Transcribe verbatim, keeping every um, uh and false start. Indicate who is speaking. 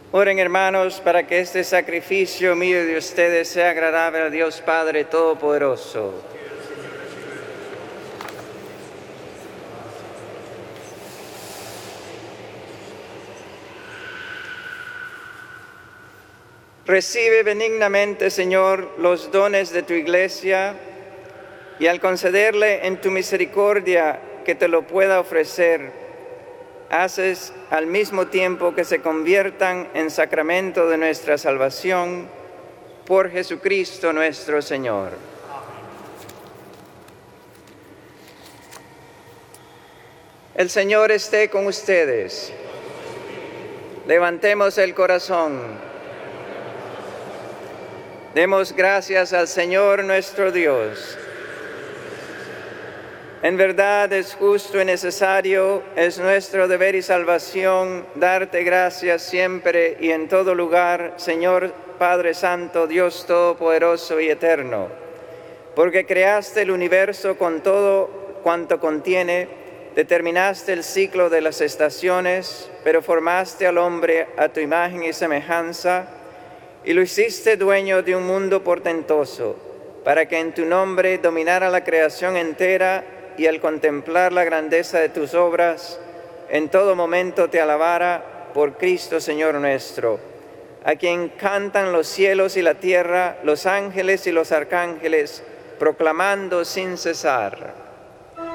Speaker 1: Oren, hermanos, para que este sacrificio mío y de ustedes sea agradable a Dios Padre Todopoderoso. Recibe benignamente, Señor, los dones de tu Iglesia, y al concederle en tu misericordia que te lo pueda ofrecer, haces al mismo tiempo que se conviertan en sacramento de nuestra salvación por Jesucristo nuestro Señor. El Señor esté con ustedes. Levantemos el corazón. Demos gracias al Señor nuestro Dios. En verdad es justo y necesario, es nuestro deber y salvación darte gracias siempre y en todo lugar, Señor Padre Santo, Dios Todopoderoso y Eterno, porque creaste el universo con todo cuanto contiene, determinaste el ciclo de las estaciones, pero formaste al hombre a tu imagen y semejanza, y lo hiciste dueño de un mundo portentoso, para que en tu nombre dominara la creación entera y al contemplar la grandeza de tus obras, en todo momento te alabara por Cristo Señor nuestro, a quien cantan los cielos y la tierra, los ángeles y los arcángeles, proclamando sin cesar: